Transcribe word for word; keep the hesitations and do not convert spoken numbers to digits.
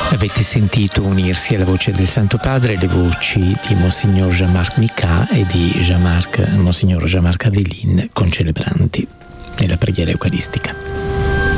Avete sentito unirsi alla voce del Santo Padre le voci di Monsignor Jean-Marc Miccat e di Jean-Marc, Monsignor Jean-Marc Aveline, concelebranti nella preghiera eucaristica.